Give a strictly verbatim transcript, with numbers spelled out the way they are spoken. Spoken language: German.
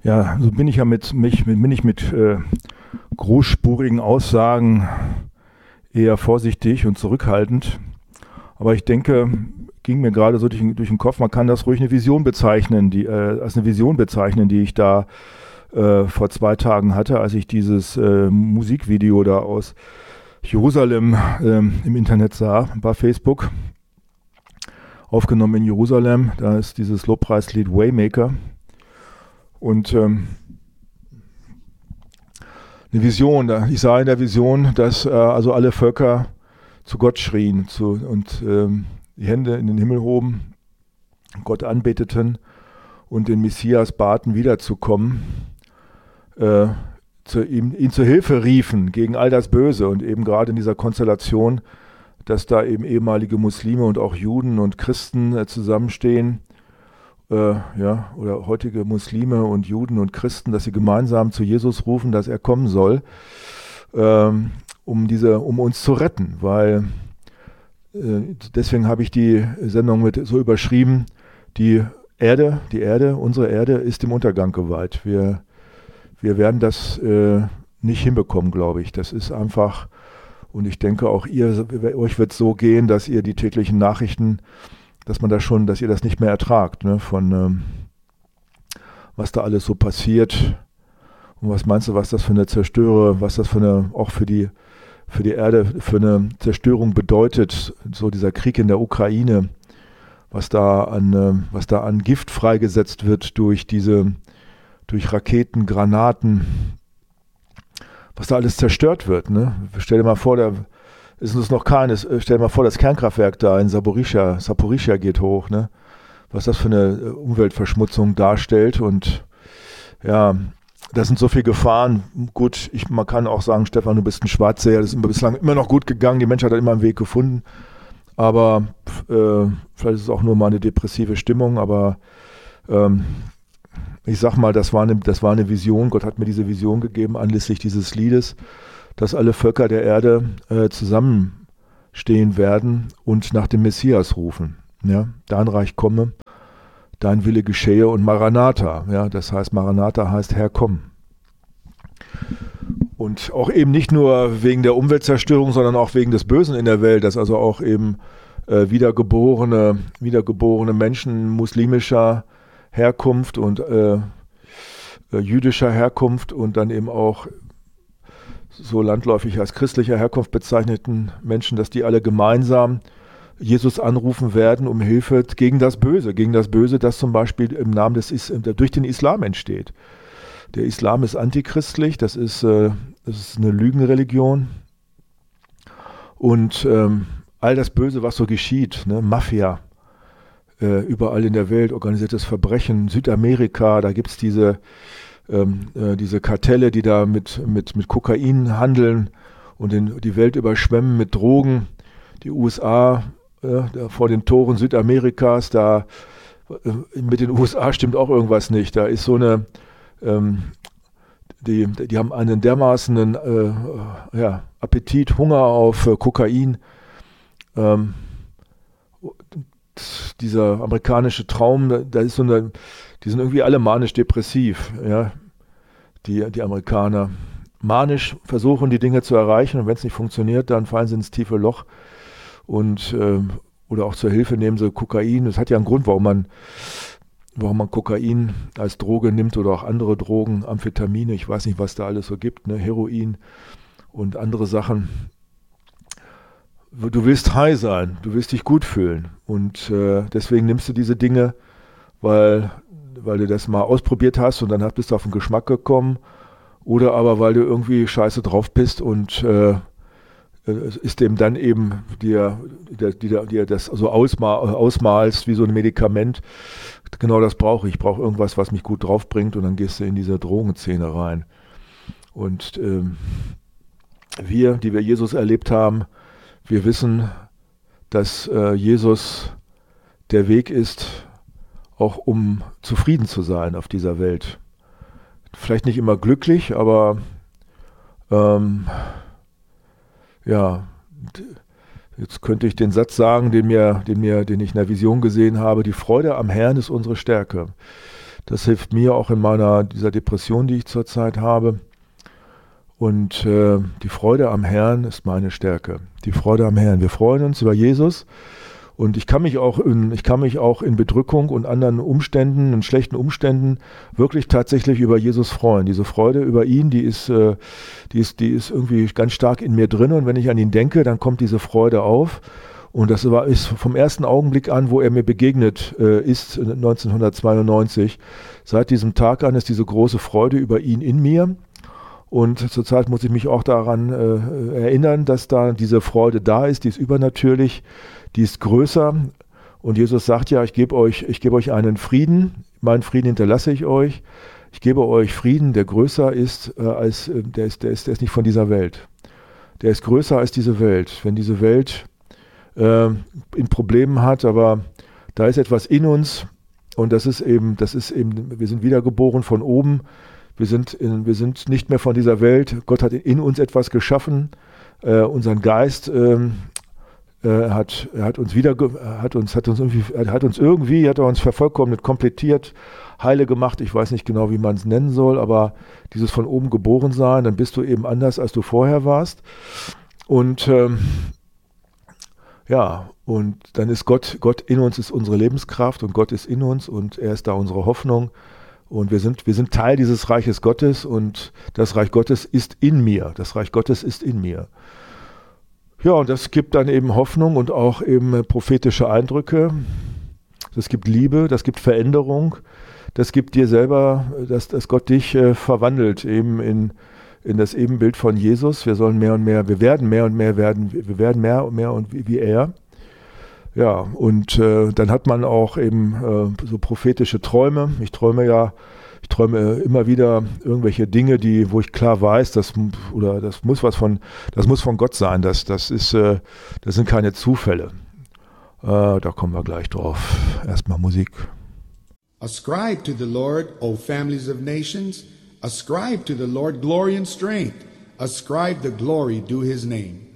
Ja, so bin ich ja mit mich, bin ich mit äh, großspurigen Aussagen eher vorsichtig und zurückhaltend. Aber ich denke, ging mir gerade so durch, den- durch den Kopf, man kann das ruhig eine Vision bezeichnen, die, äh, als eine Vision bezeichnen, die ich da äh, vor zwei Tagen hatte, als ich dieses äh, Musikvideo da aus Jerusalem ähm, im Internet sah, bei Facebook, aufgenommen in Jerusalem. Da ist dieses Lobpreislied Waymaker. Und ähm, eine Vision, da- ich sah in der Vision, dass äh, also alle Völker zu Gott schrien zu, und ähm, die Hände in den Himmel hoben, Gott anbeteten und den Messias baten, wiederzukommen, äh, zu ihm, ihn zur Hilfe riefen gegen all das Böse und eben gerade in dieser Konstellation, dass da eben ehemalige Muslime und auch Juden und Christen äh, zusammenstehen, äh, ja, oder heutige Muslime und Juden und Christen, dass sie gemeinsam zu Jesus rufen, dass er kommen soll, ähm, um diese, um uns zu retten, weil äh, deswegen habe ich die Sendung mit so überschrieben: Die Erde, die Erde, unsere Erde ist dem Untergang geweiht. Wir, wir werden das äh, nicht hinbekommen, glaube ich. Das ist einfach, und ich denke auch ihr, euch wird es so gehen, dass ihr die täglichen Nachrichten, dass man das schon, dass ihr das nicht mehr ertragt, ne, von ähm, was da alles so passiert. Und was meinst du, was das für eine Zerstörer, was das für eine, auch für die, für die Erde, für eine Zerstörung bedeutet, so dieser Krieg in der Ukraine, was da an, äh, was da an Gift freigesetzt wird durch diese, durch Raketen, Granaten, was da alles zerstört wird, ne? Stell dir mal vor, da ist uns noch keines, äh, stell dir mal vor, das Kernkraftwerk da in Saporischschja, Saporischschja geht hoch, ne? Was das für eine äh, Umweltverschmutzung darstellt. Und ja, das sind so viele Gefahren. Gut, ich, man kann auch sagen, Stefan, du bist ein Schwarzseher, das ist immer, bislang immer noch gut gegangen, die Menschheit hat immer einen Weg gefunden. Aber äh, vielleicht ist es auch nur mal eine depressive Stimmung, aber ähm, ich sag mal, das war, eine, das war eine Vision. Gott hat mir diese Vision gegeben anlässlich dieses Liedes, dass alle Völker der Erde äh, zusammenstehen werden und nach dem Messias rufen. Ja? Dein Reich komme, dein Wille geschehe und Maranatha. Ja? Das heißt, Maranatha heißt Herr, komm. Und auch eben nicht nur wegen der Umweltzerstörung, sondern auch wegen des Bösen in der Welt, dass also auch eben äh, wiedergeborene, wiedergeborene Menschen muslimischer Herkunft und äh, äh, jüdischer Herkunft und dann eben auch so landläufig als christlicher Herkunft bezeichneten Menschen, dass die alle gemeinsam Jesus anrufen werden um Hilfe gegen das Böse, gegen das Böse, das zum Beispiel im Namen des Is- durch den Islam entsteht. Der Islam ist antichristlich, das ist, äh, das ist eine Lügenreligion und ähm, all das Böse, was so geschieht, ne, Mafia, äh, überall in der Welt, organisiertes Verbrechen, Südamerika, da gibt es diese, ähm, äh, diese Kartelle, die da mit, mit, mit Kokain handeln und den, die Welt überschwemmen mit Drogen. Die U S A äh, da vor den Toren Südamerikas, da äh, mit den U S A stimmt auch irgendwas nicht. Da ist so eine, ähm, die, die haben einen dermaßenen äh, ja, Appetit, Hunger auf äh, Kokain. Ähm, dieser amerikanische Traum, da, da ist so eine, die sind irgendwie alle manisch-depressiv, ja, die, die Amerikaner. Manisch versuchen, die Dinge zu erreichen und wenn es nicht funktioniert, dann fallen sie ins tiefe Loch und äh, oder auch zur Hilfe nehmen sie Kokain. Das hat ja einen Grund, warum man, warum man Kokain als Droge nimmt oder auch andere Drogen, Amphetamine, ich weiß nicht, was da alles so gibt, ne, Heroin und andere Sachen. Du willst high sein, du willst dich gut fühlen und äh, deswegen nimmst du diese Dinge, weil, weil du das mal ausprobiert hast und dann bist du auf den Geschmack gekommen oder aber weil du irgendwie scheiße drauf bist und äh, ist dem dann eben dir, dir, dir, dir das so ausmal, ausmalst wie so ein Medikament. Genau das brauche ich. Ich brauche irgendwas, was mich gut drauf bringt und dann gehst du in diese Drogenszene rein. Und ähm, wir, die wir Jesus erlebt haben, wir wissen, dass äh, Jesus der Weg ist, auch um zufrieden zu sein auf dieser Welt. Vielleicht nicht immer glücklich, aber ähm, ja, jetzt könnte ich den Satz sagen, den, mir, den, mir, den ich in der Vision gesehen habe: Die Freude am Herrn ist unsere Stärke. Das hilft mir auch in meiner, dieser Depression, die ich zurzeit habe. Und äh, die Freude am Herrn ist meine Stärke. Die Freude am Herrn. Wir freuen uns über Jesus. Und ich kann mich auch in, ich kann mich auch in Bedrückung und anderen Umständen, in schlechten Umständen wirklich tatsächlich über Jesus freuen. Diese Freude über ihn, die ist, äh, die ist, die ist irgendwie ganz stark in mir drin. Und wenn ich an ihn denke, dann kommt diese Freude auf. Und das war, ist vom ersten Augenblick an, wo er mir begegnet äh, ist, neunzehnhundertzweiundneunzig. Seit diesem Tag an ist diese große Freude über ihn in mir. Und zurzeit muss ich mich auch daran äh, erinnern, dass da diese Freude da ist, die ist übernatürlich, die ist größer. Und Jesus sagt ja, ich gebe euch, ich gebe euch einen Frieden, meinen Frieden hinterlasse ich euch. Ich gebe euch Frieden, der größer ist, äh, als äh, der ist, der ist, der ist nicht von dieser Welt. Der ist größer als diese Welt. Wenn diese Welt äh, in Problemen hat, aber da ist etwas in uns und das ist eben, das ist eben, wir sind wiedergeboren von oben. Wir sind, in, wir sind nicht mehr von dieser Welt. Gott hat in uns etwas geschaffen. Äh, unseren Geist ähm, äh, hat, hat uns wieder, hat uns, hat uns irgendwie, hat uns irgendwie, hat er uns vervollkommnet, komplettiert, heile gemacht. Ich weiß nicht genau, wie man es nennen soll, aber dieses von oben geboren sein, dann bist du eben anders, als du vorher warst. Und ähm, ja, und dann ist Gott, Gott in uns ist unsere Lebenskraft und Gott ist in uns und er ist da unsere Hoffnung. Und wir sind, wir sind Teil dieses Reiches Gottes und das Reich Gottes ist in mir. Das Reich Gottes ist in mir. Ja, und das gibt dann eben Hoffnung und auch eben prophetische Eindrücke. Das gibt Liebe, das gibt Veränderung. Das gibt dir selber, dass, dass Gott dich äh, verwandelt eben in, in das Ebenbild von Jesus. Wir sollen mehr und mehr, wir werden mehr und mehr werden, wir werden mehr und mehr und wie, wie er. Ja, und äh, dann hat man auch eben äh, so prophetische Träume. Ich träume ja, ich träume immer wieder irgendwelche Dinge, die, wo ich klar weiß, das oder das muss was von, das muss von Gott sein. Das, das ist, äh, das sind keine Zufälle. Äh, da kommen wir gleich drauf. Erstmal Musik. Ascribe to the Lord, O families of nations. Ascribe to the Lord glory and strength. Ascribe the glory due his name.